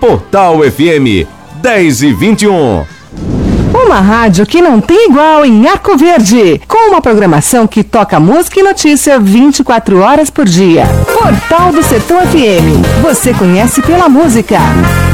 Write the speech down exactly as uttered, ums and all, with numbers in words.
Portal F M dez e vinte e um. Uma rádio que não tem igual em Arco Verde, com uma programação que toca música e notícia vinte e quatro horas por dia. Portal do Sertão F M. Você conhece pela música.